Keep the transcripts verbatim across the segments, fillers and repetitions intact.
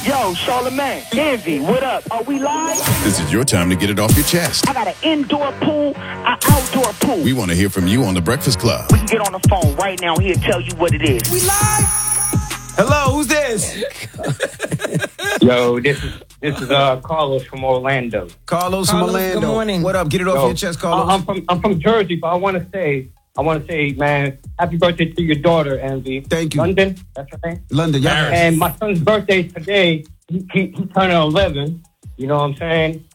Yo, Charlamagne, Envy, what up? Are we live? This is your time to get it off your chest. I got an indoor pool, an outdoor pool. We want to hear from you on The Breakfast Club. We can get on the phone right now. He'll tell you what it is. We live? Hello, who's this? Yo, this is this is uh Carlos from Orlando. Carlos, from Carlos, Orlando. good morning. What up? Get it off Yo, your chest, Carlos. I'm from I'm from Jersey, but I want to say I want to say, man, happy birthday to your daughter, Envy. Thank you. London, that's her name. London, yeah. And my son's birthday today. He he, he turning eleven. You know what I'm saying?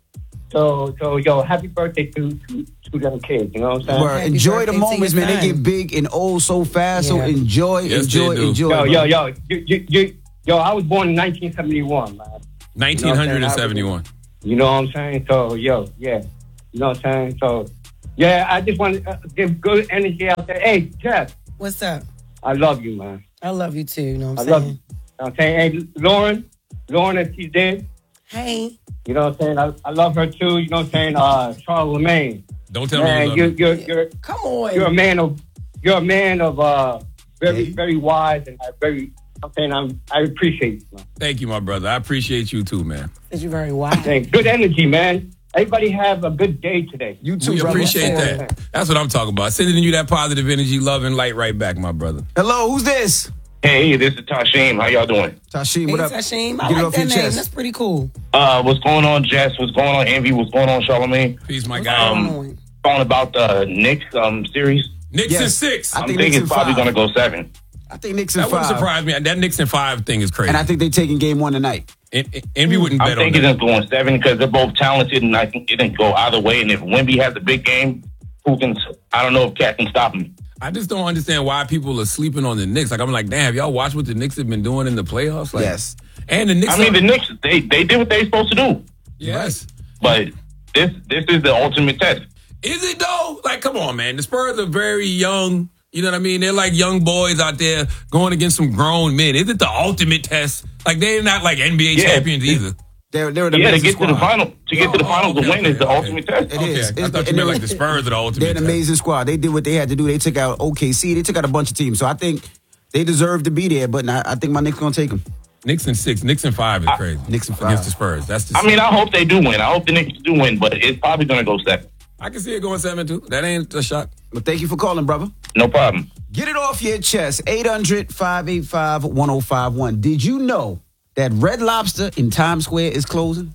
So so yo, happy birthday to to, to them kids. You know what I'm saying? Well, Happy enjoy the birthday to moments, your man. They son. get big and old so fast. So Yeah. enjoy, Yes, enjoy, they do. enjoy. Yo bro. yo yo, you, you, you, yo, I was born in nineteen seventy-one, man. nineteen seventy-one. You know what I'm saying? So, yo, yeah. You know what I'm saying? So, yeah, I just want to uh, give good energy out there. Hey, Jeff, What's up? I love you, man. I love you too, you know what I I'm love you. saying? You know what I'm saying? Hey, Lauren, Lauren, if she's dead, Hey. you know what I'm saying? I, I love her too. You know what I'm saying? Uh, Charlamagne. Don't tell me you Man, love you're, me. you're, you're, Come on. you're a man of, you're a man of, uh, very, Hey. very wise and uh, very, I'm saying I'm, I appreciate you, man. Thank you, my brother. I appreciate you too, man. Is you very wise. Thanks. Good energy, man. Everybody have a good day today. You too, We brother. appreciate Yeah. that. That's what I'm talking about. Sending you that positive energy, love, and light right back, my brother. Hello, who's this? Hey, this is Tasheem. How y'all doing? Tashim, Hey, what up? Sashim. I Get it like off that your name. chest. That's pretty cool. Uh, what's going on, Jess? What's going on, Envy? What's going on, Charlamagne? Peace, my What's guy. going Um, on? Calling about the Knicks um series. Knicks Yes. in six. I I'm think thinking Knicks it's in probably five. going to go seven. I think Knicks in That wouldn't five. surprise me. That Knicks in five thing is crazy. And I think they taking game one tonight. En- En- Envy wouldn't I'm bet on thinking that. it's going seven because they're both talented, and I think it didn't go either way. And if Wemby has a big game, who can? I don't know if Cat can stop him. I just don't understand why people are sleeping on the Knicks. Like, I'm like, damn, have y'all watched what the Knicks have been doing in the playoffs? Like, Yes. And the Knicks. I mean, are- the Knicks they they did what they supposed to do, Yes. but this this is the ultimate test. Is it though? Like, come on, man. The Spurs are very young. You know what I mean? They're like young boys out there going against some grown men. Is it the ultimate test? Like, they're not like N B A Yeah. champions either. They're, they're the Yeah, to amazing get to the squad. final to get to the Oh, finals okay, to win okay, is the okay. ultimate test. It Okay, is. I It's- thought you and meant they're- like the Spurs are the ultimate They're an test. amazing squad. They did what they had to do. They took out O K C. They took out a bunch of teams. So I think they deserve to be there. But I, I think my Knicks going to take them. Knicks in six. Knicks in five is crazy. Knicks in five. Against the Spurs. That's the I mean, I hope they do win. I hope the Knicks do win, but it's probably going to go seven. I can see it going seven too. That ain't a shock. But thank you for calling, brother. No problem. Get it off your chest. eight hundred, five eight five, one oh five one. Did you know that Red Lobster in Times Square is closing?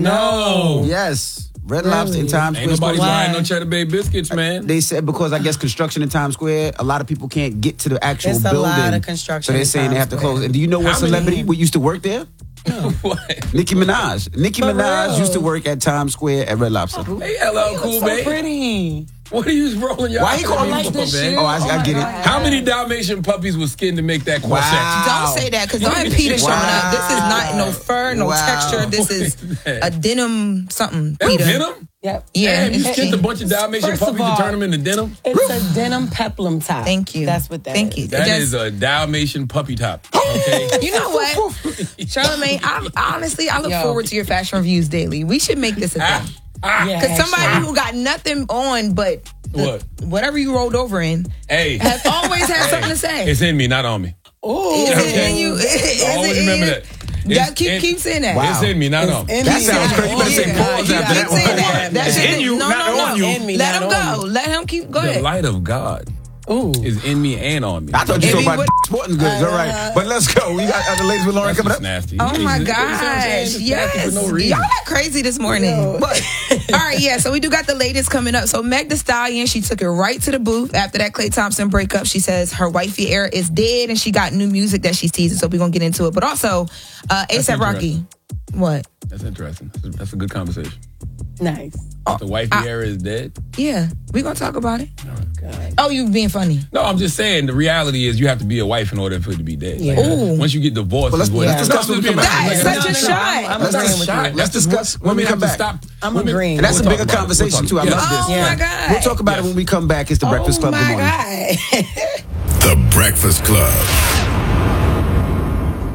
No. Yes. Red Really? Lobster in Times Ain't Square is nobody closing. buying no Cheddar Bay biscuits, man. They said because I guess construction in Times Square, a lot of people can't get to the actual It's a building. lot of construction So they're in saying they Times have to Square. close. And do you know what How many- celebrity we used to work there? What? Nicki Minaj. Nicki For Minaj real? used to work at Times Square at Red Lobster. Hey, hello, cool, so babe. pretty. What are you rolling your Why eyes you at calling me like for, this man? shit? Oh, I, Oh I my get it. God. How many Dalmatian puppies was skinned to make that corset? Wow. Don't say that because don't Peter showing up. This is not no fur, no Wow. texture. This is a denim something. That Peter. denim? Yep. Yeah. Damn, you skinned a bunch of Dalmatian First of puppies all- to turn them into denim? It's a denim peplum top. Thank you. That's what that Thank is. you. That Just- is a Dalmatian puppy top. Okay. You know what, Charlamagne? I honestly, I look Yo. forward to your fashion reviews daily. We should make this a Ah, thing. ah. Yeah. Because somebody actually. who got nothing on but the- What? whatever you rolled over in Hey. has always had something to say. It's in me, not on me. Ooh. Is it Okay. in you? Is it Always in remember you? that. Yeah, It's keep in- keep saying that. Wow. It's in me, not on me. in That me, sounds not crazy. You better on say you. pause Keep after that saying one. that. That It's shit in is- you, no, not no, on no. you. In me, Let not him on go. me. Let him keep. Go The ahead. light of God Ooh. is in me and on me. I thought you If were he talking would- about sporting goods. All right. But let's go. We got other ladies with Lauren That's coming just up. nasty. Oh my Jesus. gosh! Just Yes, nasty for no reason. y'all are crazy this morning. But all right, yeah. So we do got the latest coming up. So Meg Thee Stallion, she took it right to the booth after that Klay Thompson breakup. She says her wifey era is dead, and she got new music that she's teasing. So we're gonna get into it. But also, uh, ASAP Rocky. What? That's interesting. That's a, that's a good conversation. Nice. The wifey I- era is dead. Yeah, we gonna talk about it. God. Oh, you being funny? No, I'm just saying the reality is you have to be a wife in order for it to be dead. Yeah. Like, Ooh. once you get divorced, Well, let's- is what- let's No, discuss I'm when we just come being- back. That is like, such a no, no, no, shot. I'm- I'm Let's agreeing with discuss- you. let's That's discuss what- when we women come have to back. Stop. I'm Women- agreeing. And that's We'll a talk bigger about it. conversation, We'll too. I talk- love Yes. this. Oh Yeah. my god! We'll talk about it when we come back. It's the Breakfast oh Club. Good my morning. god! The Breakfast Club.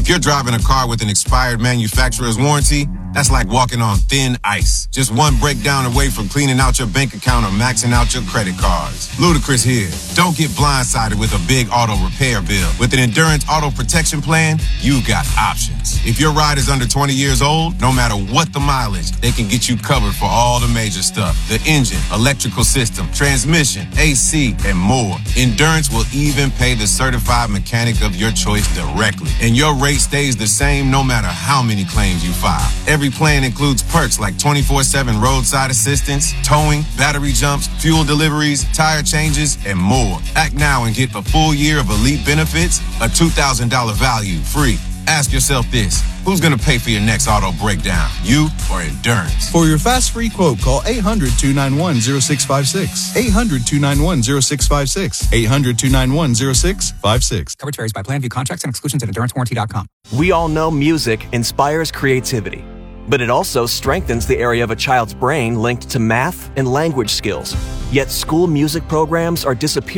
If you're driving a car with an expired manufacturer's warranty, that's like walking on thin ice. Just one breakdown away from cleaning out your bank account or maxing out your credit cards. Ludacris here. Don't get blindsided with a big auto repair bill. With an Endurance Auto Protection Plan, you've got options. If your ride is under twenty years old, no matter what the mileage, they can get you covered for all the major stuff. The engine, electrical system, transmission, A C, and more. Endurance will even pay the certified mechanic of your choice directly. And your rate stays the same no matter how many claims you file. Every plan includes perks like twenty-four seven roadside assistance, towing, battery jumps, fuel deliveries, tire changes, and more. Act now and get a full year of elite benefits, a two thousand dollars value free. Ask yourself this: who's going to pay for your next auto breakdown, you or Endurance? For your fast free quote, call eight hundred, two nine one, zero six five six. eight hundred, two nine one, zero six five six. eight hundred, two nine one, zero six five six. Coverage varies by plan. View contracts and exclusions at endurance warranty dot com. We all know music inspires creativity, but it also strengthens the area of a child's brain linked to math and language skills. Yet school music programs are disappearing